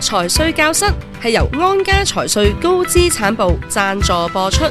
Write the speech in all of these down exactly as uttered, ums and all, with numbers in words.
財稅教室係由安家財稅高資產部贊助播出。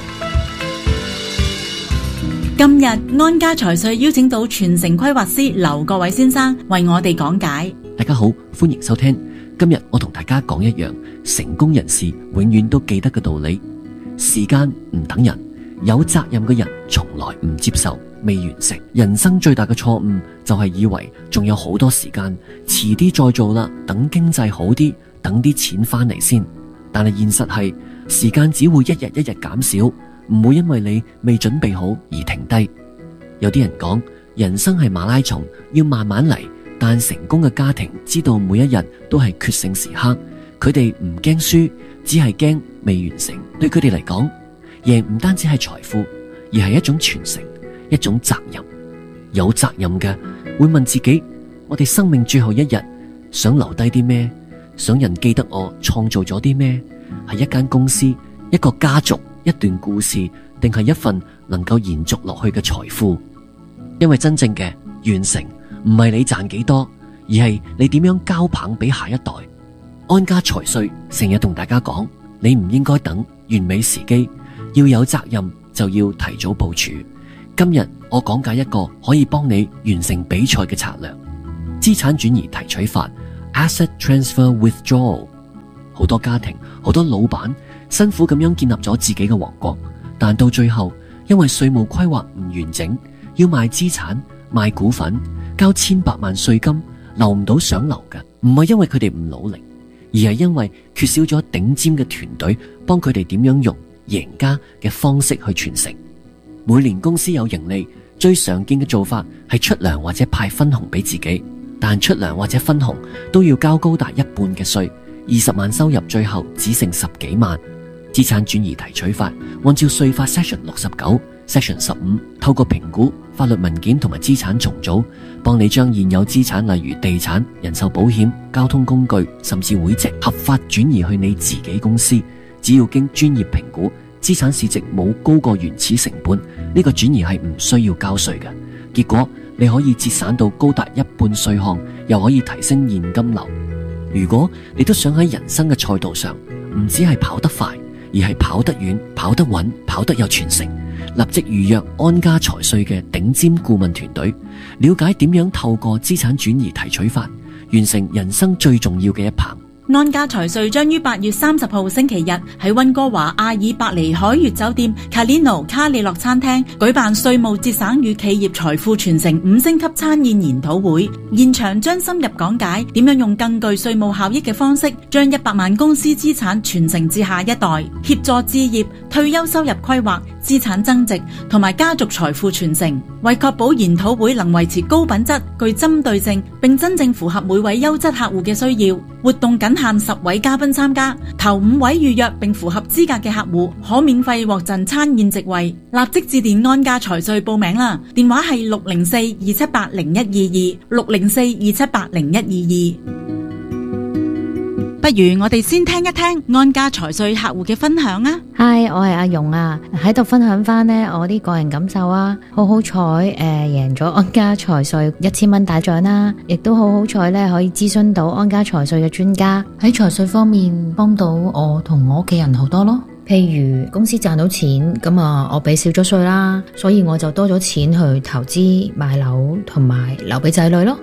今日安家財稅邀請到傳承規劃師劉國偉先生為我哋講解。 大家好，歡迎收聽。今日我同大家講一樣成功人士永遠都記得嘅道理：時間唔等人，有責任嘅人從來唔接受未完成。人生最大嘅錯誤就係以為仲有好多時間，遲啲再做啦，等經濟好啲，等啲錢翻嚟先。但係現實係，時間只會一日一日減少，唔會因為你未準備好而停低。有啲人講，人生係馬拉松，要慢慢嚟。但成功嘅家庭知道每一日都係決勝時刻，佢哋唔驚輸，只係驚未完成。對佢哋嚟講，贏唔單止係財富，而係一種傳承，一種責任。有責任嘅會問自己：我哋生命最後一日想留低啲咩？想人記得我創造咗啲咩？係一間公司、一個家族、一段故事，定係一份能夠延續落去嘅財富？因為真正嘅完成唔係你賺幾多，而係你點樣交棒俾下一代。安家財稅成日同大家講，你唔應該等完美時機，要有責任就要提早部署。今日我講解一個可以幫你完成比賽嘅策略：資產轉移提取法 （Asset Transfer Withdrawal）。好多家庭、好多老闆辛苦咁樣建立咗自己嘅王國，但到最後因為稅務規劃唔完整，要賣資產、賣股份，交千百萬稅金，留唔到想留嘅。唔係因為佢哋唔努力，而係因為缺少咗頂尖嘅團隊幫佢哋點樣用贏家嘅方式去傳承。每年公司有盈利，最常見嘅做法係出糧或者派分紅俾自己，但出糧或者分紅都要交高達一半嘅稅，二十萬收入最後只剩十幾萬。資產轉移提取法按照稅法 section 六十九、section 十五，透過評估法律文件同埋資產重組，幫你將現有資產例如地產、人壽保險、交通工具甚至會籍合法轉移去你自己公司。只要經專業評估，資產市值冇高過原始成本，呢個轉移係唔需要交稅嘅。結果你可以節省到高達一半稅項，又可以提升現金流。如果你都想喺人生嘅賽道上唔只係跑得快，而係跑得遠、跑得穩、跑得有傳承，立即預約安家財稅嘅頂尖顧問團隊，了解點樣透過資產轉移提取法完成人生最重要嘅一棒。 安家財稅將於八月三十號星期日喺溫哥華阿爾伯尼海悅酒店 Calino 卡里諾餐廳舉辦稅務節省與企業財富傳承五星級餐宴研討會，現場將深入講解點樣用更具稅務效益嘅方式，將一百萬公司資產傳承至下一代，協助置業、退休收入規劃、資產增值同埋家族財富傳承。為確保研討會能維持高品質、具針對性，並真正符合每位優質客戶嘅需要，活動僅限十位嘉賓參加，頭五位預約並符合資格嘅客戶可免費獲贈餐宴席位。立即致電安家財稅報名啦，電話係六零四二七八零一二二六零四二七八零一二二。不如我哋先聽一聽安家財稅客戶嘅分享啊。 Hi， 我係阿蓉啊，喺度分享翻呢我啲個人感受啊。好好彩誒，贏咗安家財稅一千蚊大獎啦，亦都好好彩咧，可以諮詢到安家財稅嘅專家，喺財稅方面幫到我同我屋企人好多咯。譬如公司賺到錢，咁啊我俾少咗稅啦，所以我就多咗錢去投資買樓同埋留俾仔女咯。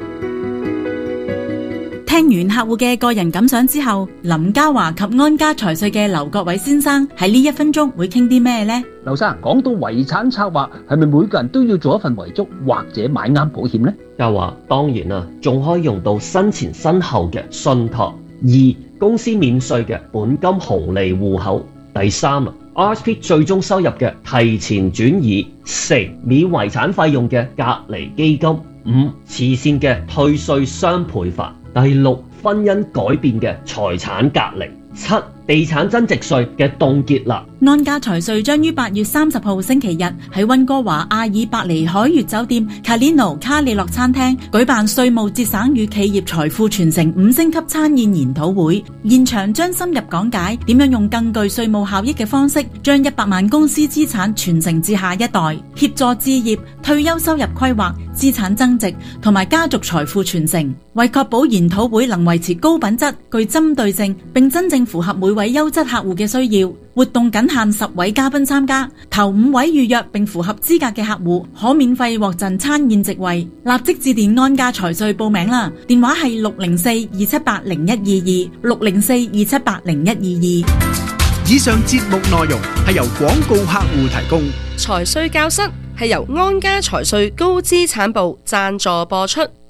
聽完客戶嘅個人感想之後，林嘉華及安家財稅嘅劉國偉先生喺呢一分鐘會傾啲咩呢？ 劉生，講到遺產策劃，係咪每個人都要做一份遺囑或者買啱保險呢？ 嘉華，當然啦，仲可以用到身前身後嘅信託。二、公司免稅嘅本金紅利戶口。第三啊 ，R S P 最終收入嘅提前轉移。四、免遺產費用嘅隔離基金。五、慈善嘅退稅雙倍法。第六，婚姻改變嘅財產隔離。七、 地產增值稅嘅凍結啦。 安家財稅將於八月三十號星期日喺溫哥華阿爾伯尼海悅酒店 Carlino 卡里諾餐廳舉辦稅務節省與企業財富傳承五星級餐宴研討會，現場將深入講解點樣用更具稅務效益嘅方式，將一百萬公司資產傳承至下一代，協助置業、退休收入規劃、資產增值同埋家族財富傳承。為確保研討會能維持高品質、具針對性，並真正符合每位優質客戶嘅需要，活動僅限十位嘉賓參加，頭五位預約並符合資格嘅客戶可免費獲贈餐宴席位。立即致電安家財稅報名啦，電話係六零四二七八零一二二六零四二七八零一二二。 以上節目內容係由廣告客戶提供。 財稅教室係由安家財稅高資產部贊助播出。